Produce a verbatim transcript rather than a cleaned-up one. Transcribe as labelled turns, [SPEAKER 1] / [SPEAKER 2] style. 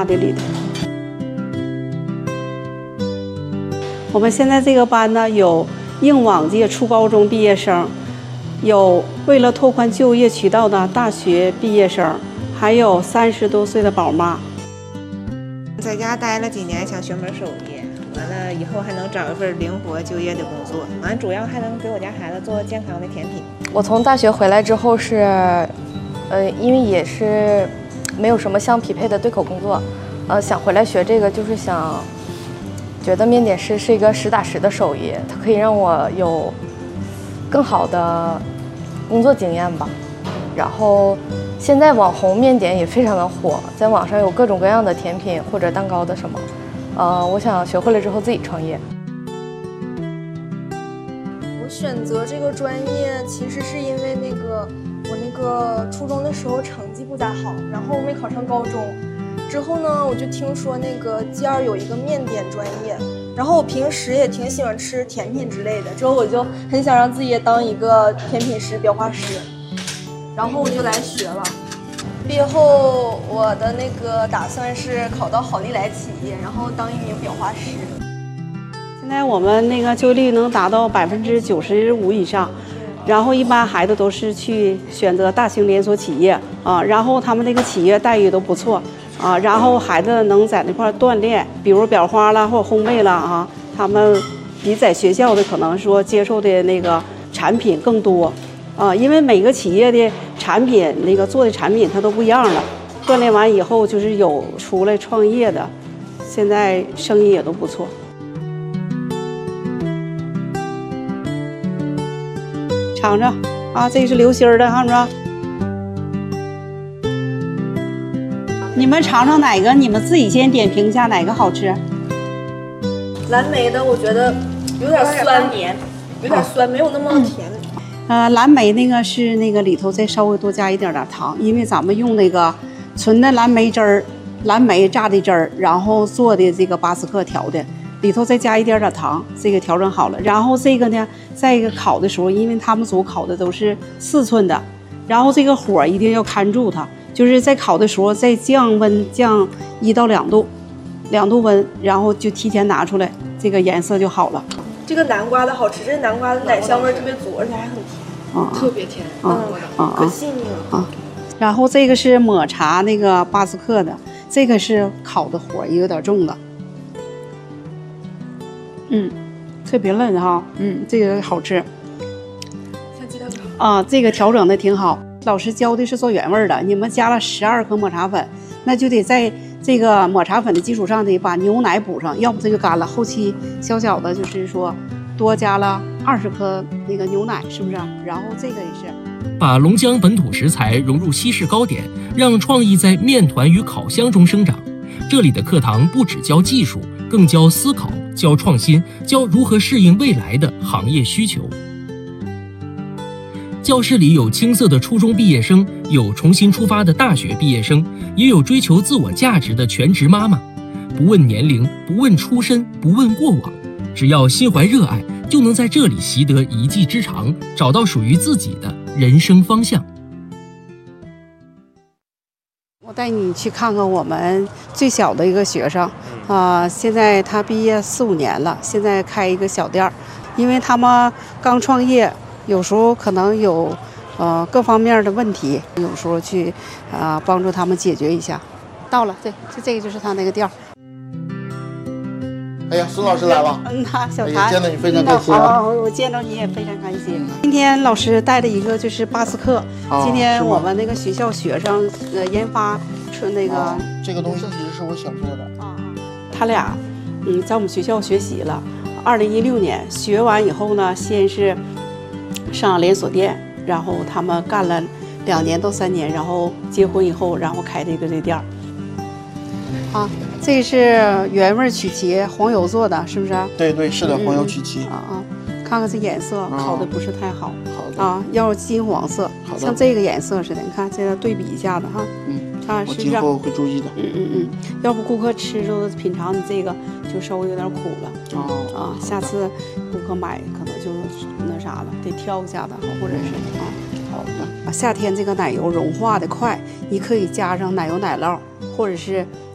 [SPEAKER 1] 大的里头。我们现在这个班呢，有应往届初高中毕业生，有为了拓宽就业渠道的大学毕业生，还有三十多岁的宝妈。
[SPEAKER 2] 在家待了几年，想学门手艺，完了以后还能找一份灵活就业的工作，完主要还能给我家孩子做健康的甜品。
[SPEAKER 3] 我从大学回来之后是，呃，因为也是没有什么相匹配的对口工作，呃，想回来学这个，就是想。觉得面点师是一个实打实的手艺，它可以让我有更好的工作经验吧。然后现在网红面点也非常的火，在网上有各种各样的甜品或者蛋糕的什么。呃，我想学会了之后自己创业。
[SPEAKER 4] 我选择这个专业其实是因为那个我那个初中的时候成绩不咋好，然后没考上高中。之后呢，我就听说那个 G 二有一个面点专业，然后我平时也挺喜欢吃甜品之类的，之后我就很想让自己也当一个甜品师、裱花师，然后我就来学了。毕业后，我的那个打算是考到好利来企业，然后当一名裱花师。
[SPEAKER 1] 现在我们那个就业率能达到百分之九十五以上，然后一般孩子都是去选择大型连锁企业啊，然后他们那个企业待遇都不错。啊，然后孩子能在那块锻炼，比如裱花啦或者烘焙啦啊，他们比在学校的可能说接受的那个产品更多，啊，因为每个企业的产品那个做的产品它都不一样了。锻炼完以后就是有出来创业的，现在生意也都不错。尝尝啊，这是流心儿的，看着。你们尝尝哪个？你们自己先点评一下哪个好吃。
[SPEAKER 4] 蓝莓的我觉得有点酸甜，有点酸，没有那么甜。
[SPEAKER 1] 呃，蓝莓那个是那个里头再稍微多加一点点糖，因为咱们用那个纯的蓝莓汁儿、蓝莓榨的汁儿，然后做的这个巴斯克调的，里头再加一点点糖，这个调整好了。然后这个呢，在一个烤的时候，因为他们组烤的都是四寸的，然后这个火一定要看住它。就是在烤的时候再降温降一到两度，两度温，然后就提前拿出来，这个颜色就好了。
[SPEAKER 4] 这个南瓜的好吃，这南瓜的奶香味特别足，而且还很甜，
[SPEAKER 1] 啊，
[SPEAKER 4] 特别甜，
[SPEAKER 1] 啊啊，
[SPEAKER 4] 可细腻了
[SPEAKER 1] 啊。然后这个是抹茶那个巴斯克的，这个是烤的火也有点重的，嗯，特别嫩哈，嗯，这个好吃。
[SPEAKER 4] 像鸡蛋糕
[SPEAKER 1] 啊，这个调整的挺好。老师教的是做原味的，你们加了十二克抹茶粉，那就得在这个抹茶粉的基础上得把牛奶补上，要不这就干了。后期小小的就是说多加了二十克那个牛奶，是不是？然后这个也是
[SPEAKER 5] 把龙江本土食材融入西式糕点，让创意在面团与烤箱中生长。这里的课堂不只教技术，更教思考、教创新、教如何适应未来的行业需求。教室里有青涩的初中毕业生，有重新出发的大学毕业生，也有追求自我价值的全职妈妈。不问年龄，不问出身，不问过往，只要心怀热爱，就能在这里习得一技之长，找到属于自己的人生方向。
[SPEAKER 1] 我带你去看看我们最小的一个学生，啊、呃，现在他毕业四五年了，现在开一个小店儿，因为他们刚创业。有时候可能有，呃，各方面的问题，有时候去，啊、呃，帮助他们解决一下。到了，对，这这个就是他那个店儿。
[SPEAKER 6] 哎呀，孙老师来了。
[SPEAKER 1] 嗯，他小谭、
[SPEAKER 6] 哎、见到你非常开心。
[SPEAKER 1] 啊、哦，我见到你也非常开心。今天老师带的一个就是巴斯克，
[SPEAKER 6] 哦、
[SPEAKER 1] 今天我们那个学校学生呃研发出那个、哦、
[SPEAKER 6] 这个东西一直是我想做的。
[SPEAKER 1] 啊，他俩嗯在我们学校学习了，二零一六年学完以后呢，先是。上连锁店，然后他们干了两年到三年，然后结婚以后，然后开的一个这店儿。啊，这是原味曲奇，黄油做的，是不是？
[SPEAKER 6] 对对，是的，黄油曲奇。
[SPEAKER 1] 啊啊，看看这颜色，烤的不是太好。
[SPEAKER 6] 好的。
[SPEAKER 1] 啊，要金黄色，像这个颜色似的，你看这个对比一下子哈。
[SPEAKER 6] 嗯。
[SPEAKER 1] 啊，是不是？
[SPEAKER 6] 我今后会注意的。
[SPEAKER 1] 嗯嗯嗯，要不顾客吃着品尝你这个就稍微有点苦了。
[SPEAKER 6] 哦。
[SPEAKER 1] 啊，下次顾客买可能就那啥了，得挑一下子，或者是啊。
[SPEAKER 6] 好的。
[SPEAKER 1] 夏天这个奶油融化的快，你可以加上奶油奶酪，或者是